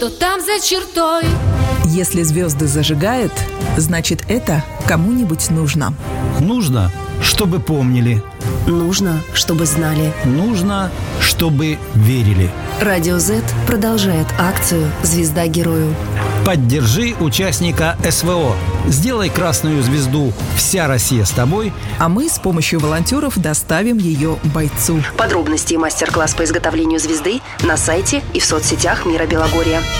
Что там за чертой? Если звезды зажигают, значит, это кому-нибудь нужно. Нужно, чтобы помнили. Нужно, чтобы знали. Нужно, чтобы верили. Радио Z продолжает акцию «Звезда герою». Поддержи участника СВО. Сделай красную звезду «Вся Россия с тобой», а мы с помощью волонтеров доставим ее бойцу. Подробности и мастер-класс по изготовлению звезды на сайте и в соцсетях Мира Белогорья.